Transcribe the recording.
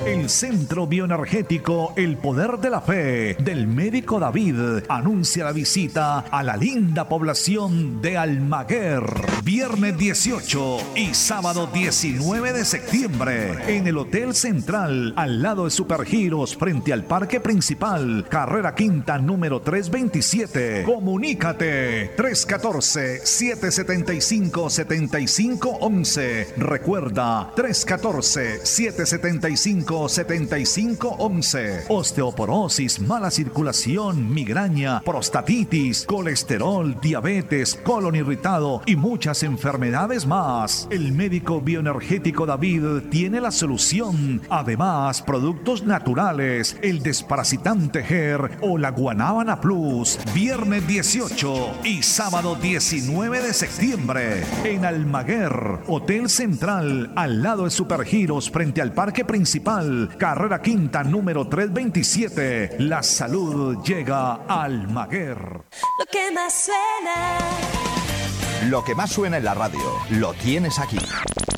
El Centro Bioenergético El Poder de la Fe del médico David anuncia la visita a la linda población de Almaguer, viernes 18 y sábado 19 de septiembre, en el Hotel Central, al lado de Supergiros, frente al Parque Principal, carrera quinta número 327. Comunícate 314-775-7511. Recuerda, 314-775-7511. Osteoporosis, mala circulación, migraña, prostatitis, colesterol, diabetes, colon irritado y muchas enfermedades más. El médico bioenergético David tiene la solución. Además, productos naturales, el desparasitante GER o la Guanábana Plus. Viernes 18 y sábado 19 de septiembre en Almaguer, Hotel Central, al lado de Supergiros, frente al Parque Principal, carrera quinta número 327. La salud llega a Almaguer. Lo que más suena. Lo que más suena en la radio, lo tienes aquí.